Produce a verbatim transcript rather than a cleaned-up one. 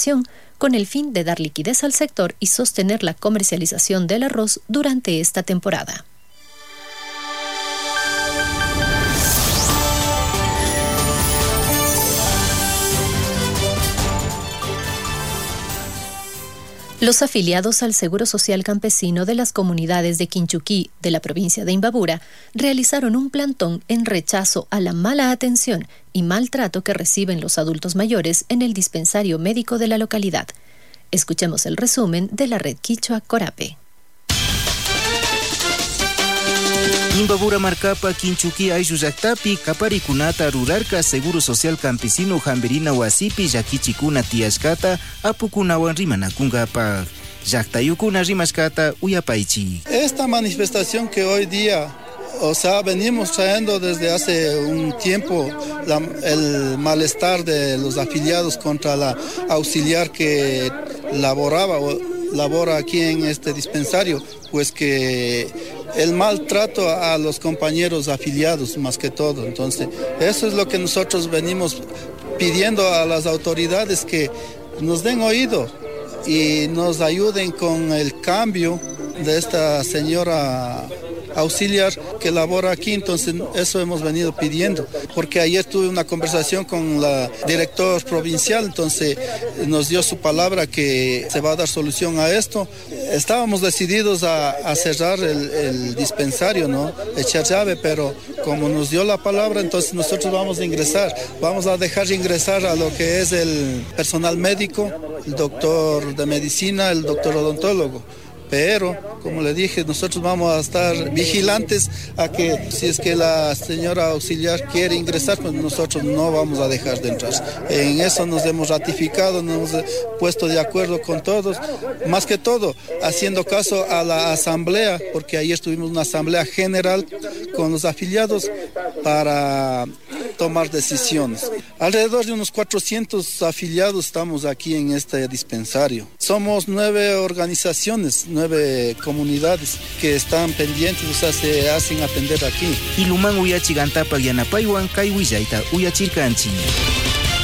licitación con el fin de dar liquidez al sector y sostener la comercialización del arroz durante esta temporada. Los afiliados al Seguro Social Campesino de las comunidades de Quinchuquí, de la provincia de Imbabura, realizaron un plantón en rechazo a la mala atención y maltrato que reciben los adultos mayores en el dispensario médico de la localidad. Escuchemos el resumen de la red Quichua Corape. Imbabura marcapa Quinchuquí aylluyactapi kaparikunata rurarka Seguro Social Campesino Jamberina wasipi llakichikuna tiyashkata apukunawan rimanakunkapaq llaqtayukuna rimashkata uyapaychi. Esta manifestación que hoy día, o sea, venimos trayendo desde hace un tiempo la, el malestar de los afiliados contra la auxiliar que laboraba o labora aquí en este dispensario, pues que el maltrato a los compañeros afiliados más que todo. Entonces, eso es lo que nosotros venimos pidiendo a las autoridades, que nos den oído y nos ayuden con el cambio de esta señora auxiliar que labora aquí. Entonces eso hemos venido pidiendo, porque ayer tuve una conversación con la director provincial, entonces nos dio su palabra que se va a dar solución a esto. Estábamos decididos a, a cerrar el, el dispensario, ¿no? Echar llave, pero como nos dio la palabra, entonces nosotros vamos a ingresar, vamos a dejar ingresar a lo que es el personal médico, el doctor de medicina, el doctor odontólogo. Pero, como le dije, nosotros vamos a estar vigilantes a que si es que la señora auxiliar quiere ingresar, pues nosotros no vamos a dejar de entrar. En eso nos hemos ratificado, nos hemos puesto de acuerdo con todos, más que todo haciendo caso a la asamblea, porque ayer tuvimos una asamblea general con los afiliados para tomar decisiones. Alrededor de unos cuatrocientos afiliados estamos aquí en este dispensario. Somos nueve organizaciones, nueve comunidades que están pendientes, o sea, se hacen atender aquí. Iluman uyachigantapa yanapaywan kay willaita uyachirkanchi.